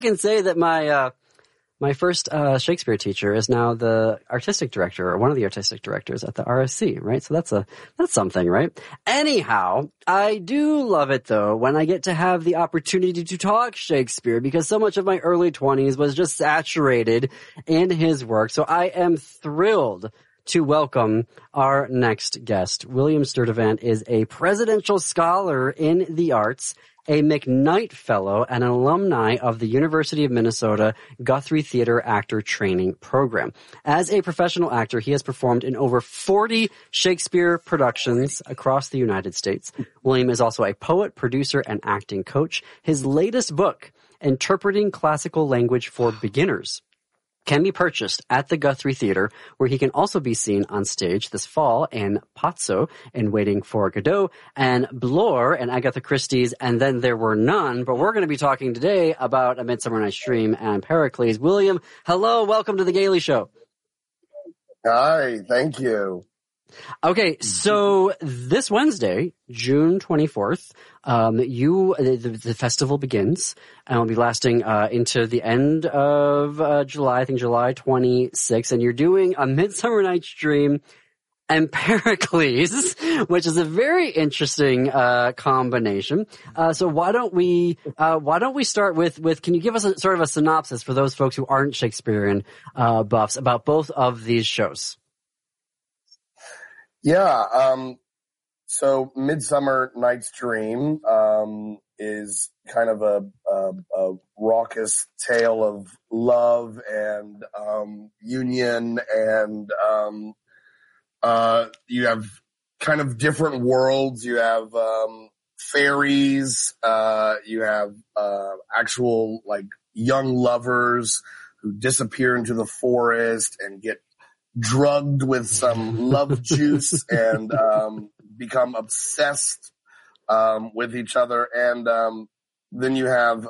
can say that my first Shakespeare teacher is now the artistic director, or one of the artistic directors at the RSC, right? So that's something, right? Anyhow, I do love it though when I get to have the opportunity to talk Shakespeare, because so much of my early 20s was just saturated in his work. So I am thrilled to welcome our next guest. William Sturtevant is a presidential scholar in the arts, a McKnight Fellow, and an alumni of the University of Minnesota Guthrie Theater Actor Training Program. As a professional actor, he has performed in over 40 Shakespeare productions across the United States. William is also a poet, producer, and acting coach. His latest book, Interpreting Classical Language for Beginners, can be purchased at the Guthrie Theater, where he can also be seen on stage this fall in Pazzo in Waiting for Godot, and Bloor and Agatha Christie's And Then There Were None. But we're going to be talking today about A Midsummer Night's Dream and Pericles. William, hello, welcome to The Gaily Show. Hi, thank you. Okay, so this Wednesday, June 24th, the festival begins and will be lasting into the end of July, I think July 26th, and you're doing A Midsummer Night's Dream and Pericles, which is a very interesting combination. So why don't we start with can you give us a sort of a synopsis for those folks who aren't Shakespearean buffs about both of these shows? Yeah, so Midsummer Night's Dream is kind of a raucous tale of love and union, and you have kind of different worlds. You have fairies, you have actual like young lovers who disappear into the forest and get drugged with some love juice and become obsessed with each other. And then you have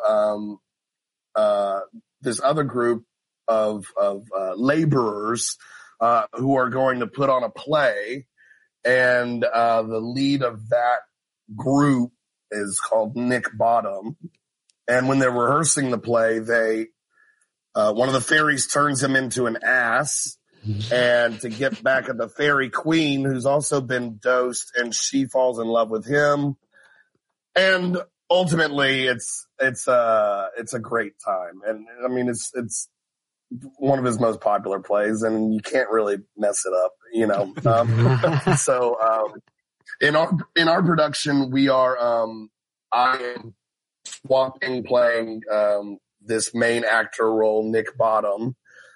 this other group of laborers who are going to put on a play, and the lead of that group is called Nick Bottom. And when they're rehearsing the play, one of the fairies turns him into an ass, and to get back at the fairy queen, who's also been dosed, and she falls in love with him. And ultimately, it's a great time. And I mean, it's one of his most popular plays, and you can't really mess it up, you know. So in our production, we are I am swapping, playing this main actor role, Nick Bottom,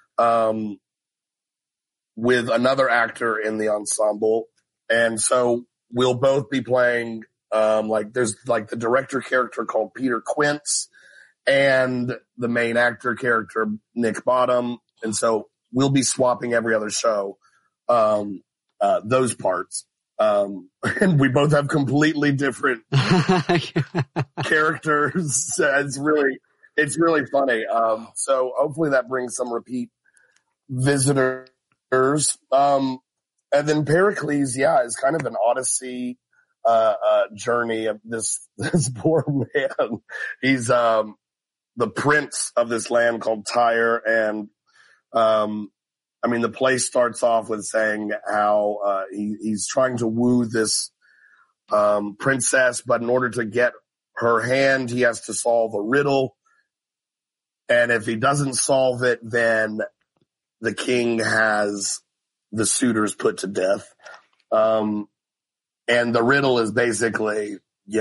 with another actor in the ensemble. And so we'll both be playing, there's like the director character called Peter Quince and the main actor character, Nick Bottom. And so we'll be swapping every other show, those parts. And we both have completely different characters. It's really funny. So hopefully that brings some repeat visitors. And then Pericles, is kind of an Odyssey journey of this poor man. He's the prince of this land called Tyre, and the play starts off with saying how he's trying to woo this princess, but in order to get her hand, he has to solve a riddle. And if he doesn't solve it, then the king has the suitors put to death. And the riddle is basically,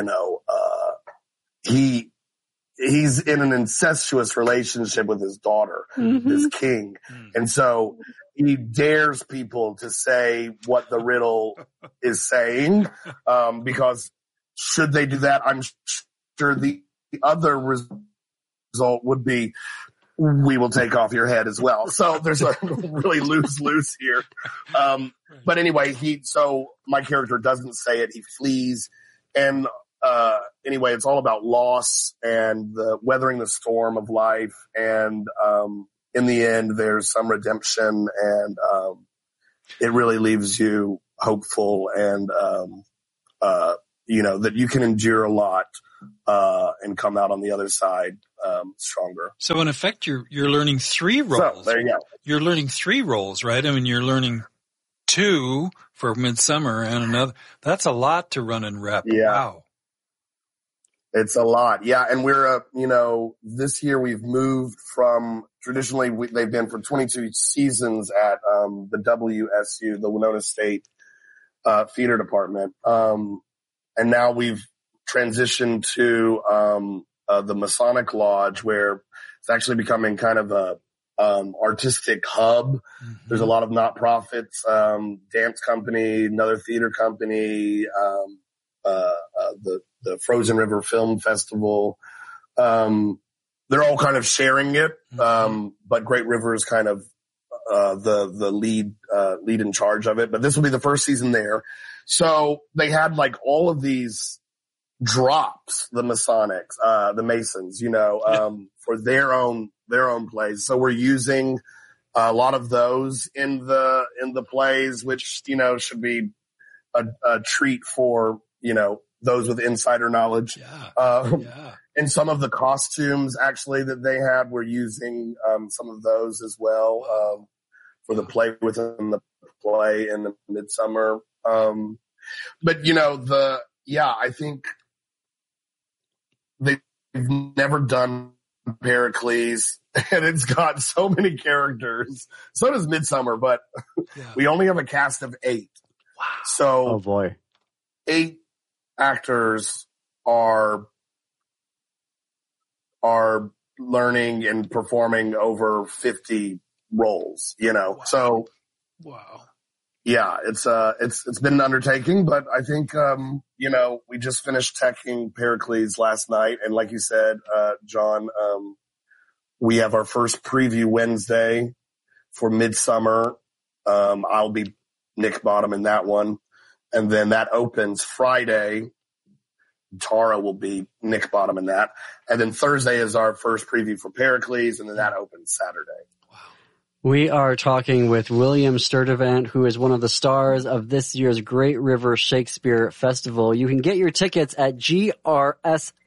he's in an incestuous relationship with his daughter, this king. And so he dares people to say what the riddle is saying, because should they do that, I'm sure the other result would be, we will take off your head as well. So there's a really lose here. But anyway, so my character doesn't say it. He flees. And anyway, it's all about loss and the weathering the storm of life. And in the end, there's some redemption, and it really leaves you hopeful, and that you can endure a lot and come out on the other side stronger. So in effect, you're learning 3 roles. So there you go. You're learning 3 roles, right? I mean, you're learning 2 for Midsummer and another. That's a lot to run and rep. Yeah. Wow. It's a lot. Yeah. And we're, this year we've moved from traditionally they've been for 22 seasons at, the WSU, the Winona State, theater department. And now we've transitioned to, the Masonic Lodge, where it's actually becoming kind of a, artistic hub. Mm-hmm. There's a lot of nonprofits, dance company, another theater company, the Frozen River Film Festival. They're all kind of sharing it. But Great River is kind of, the lead in charge of it. But this will be the first season there. So they had like all of these drops, the Masonics, the Masons, for their own plays. So we're using a lot of those in the plays, which, should be a treat for, those with insider knowledge. And some of the costumes actually that they had, we're using, some of those as well, for the play within the play in the Midsummer. But I think they've never done Pericles, and it's got so many characters. So does Midsummer, but we only have a cast of 8. Wow. So, oh boy, 8 actors are learning and performing over 50 roles, Wow. So, wow. Yeah, it's been an undertaking, but I think, we just finished teching Pericles last night. And like you said, John, we have our first preview Wednesday for Midsummer. I'll be Nick Bottom in that one. And then that opens Friday. Tara will be Nick Bottom in that. And then Thursday is our first preview for Pericles. And then that opens Saturday. We are talking with William Sturtevant, who is one of the stars of this year's Great River Shakespeare Festival. You can get your tickets at grsf.org.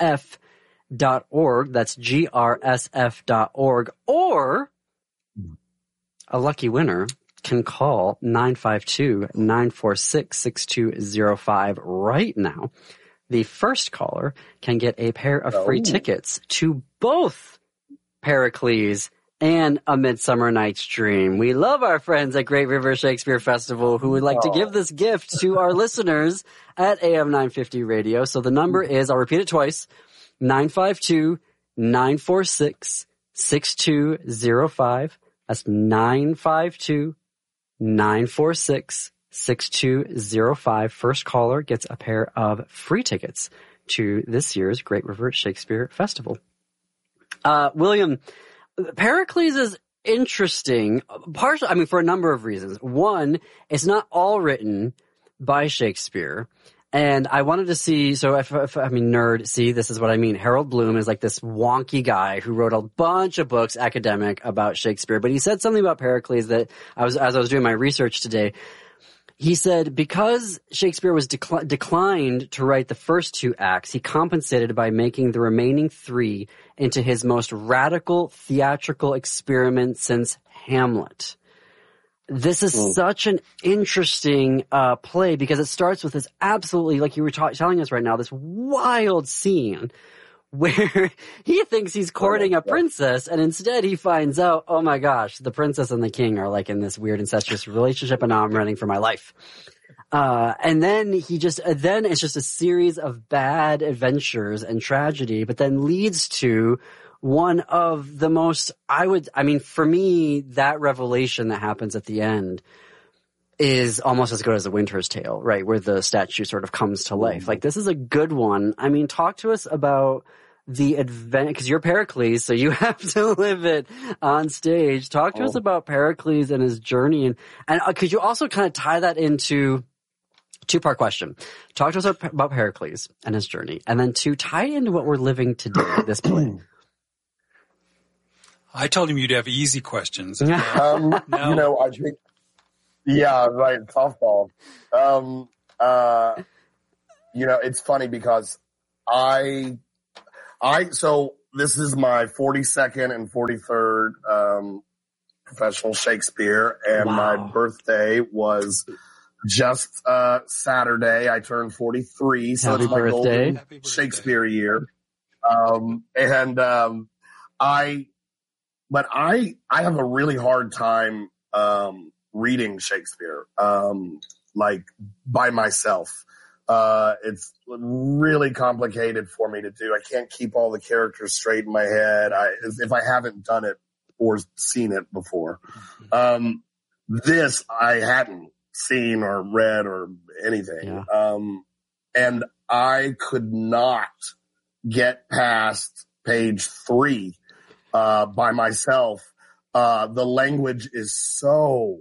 That's grsf.org. Or a lucky winner can call 952-946-6205 right now. The first caller can get a pair of free tickets to both Pericles and A Midsummer Night's Dream. We love our friends at Great River Shakespeare Festival who would like to give this gift to our listeners at AM 950 Radio. So the number is, I'll repeat it twice, 952-946-6205. That's 952-946-6205. First caller gets a pair of free tickets to this year's Great River Shakespeare Festival. William, Pericles is interesting, partially, for a number of reasons. One, it's not all written by Shakespeare. And I wanted to see, so nerd, see, this is what I mean. Harold Bloom is like this wonky guy who wrote a bunch of books, academic, about Shakespeare. But he said something about Pericles that as I was doing my research today. He said because Shakespeare was declined to write the first 2 acts, he compensated by making the remaining 3 into his most radical theatrical experiment since Hamlet. This is such an interesting play because it starts with this absolutely, like you were telling us right now, this wild scene where he thinks he's courting a princess, and instead he finds out, oh my gosh, the princess and the king are like in this weird incestuous relationship, and now I'm running for my life. And then then it's just a series of bad adventures and tragedy, but then leads to one of the most, for me, that revelation that happens at the end is almost as good as A Winter's Tale, right? Where the statue sort of comes to life. Like, this is a good one. Talk to us about the advent, because you're Pericles, so you have to live it on stage. Talk to us about Pericles and his journey. And could you also kind of tie that into 2-part question? Talk to us about Pericles and his journey. And then 2, tie it into what we're living today, this play. I told him you'd have easy questions. I think, yeah, right, softball. It's funny because so this is my 42nd and 43rd professional Shakespeare, and my birthday was just Saturday. I turned 43, so Happy it's my birthday. golden Shakespeare year. But I have a really hard time reading Shakespeare like by myself. It's really complicated for me to do. I can't keep all the characters straight in my head. If I haven't done it or seen it before. This I hadn't seen or read or anything. Yeah. And I could not get past page 3 by myself. The language is so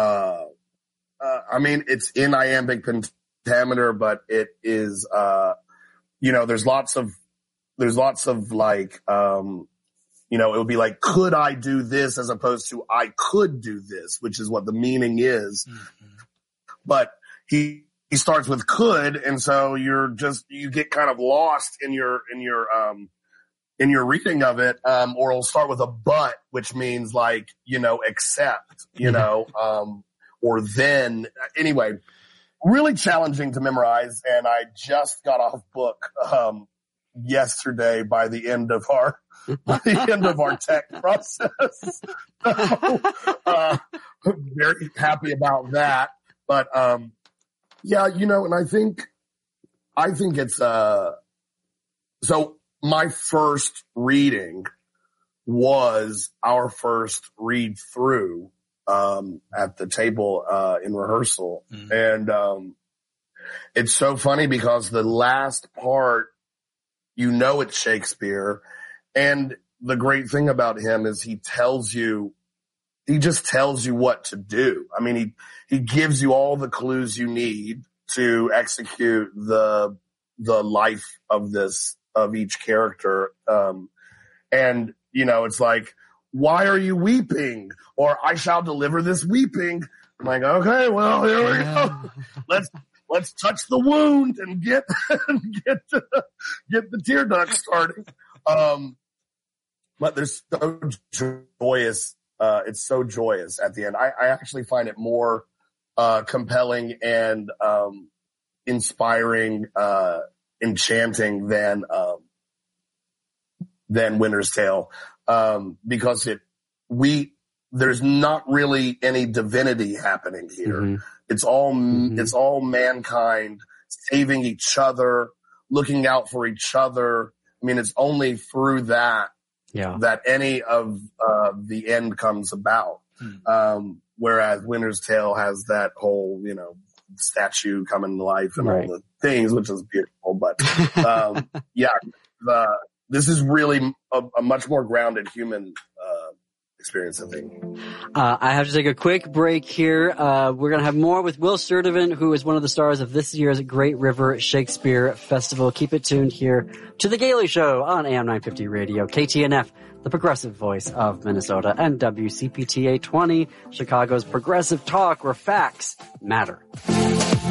I mean, it's in iambic pentameter, but it is there's lots of like it would be like, could I do this, as opposed to I could do this, which is what the meaning is. Mm-hmm. But he starts with could, and so you get kind of lost in your reading of it. Or it'll start with a but, which means like, except, or then. Anyway, really challenging to memorize, and I just got off book yesterday by the end of our tech process. Very happy about that. But yeah, and I think it's so my first reading was our first read through at the table in rehearsal. Mm-hmm. And it's so funny because the last part, it's Shakespeare, and the great thing about him is he just tells you what to do. I mean, he gives you all the clues you need to execute the life of each character. And it's like, why are you weeping? Or I shall deliver this weeping. I'm like, okay, well, here we go. Let's touch the wound and get the tear duct starting. But there's so joyous. It's so joyous at the end. I actually find it more compelling and inspiring, enchanting than Winter's Tale, because there's not really any divinity happening here. Mm-hmm. It's all mankind saving each other, looking out for each other. I mean, it's only through that that any of the end comes about. Mm-hmm. Whereas Winter's Tale has that whole, statue coming to life and all the things, which is beautiful. But this is really a much more grounded human experience, I think. I have to take a quick break here. We're going to have more with Will Sturdivant, who is one of the stars of this year's Great River Shakespeare Festival. Keep it tuned here to The Gailey Show on AM 950 Radio, KTNF, the progressive voice of Minnesota, and WCPTA 20, Chicago's progressive talk where facts matter.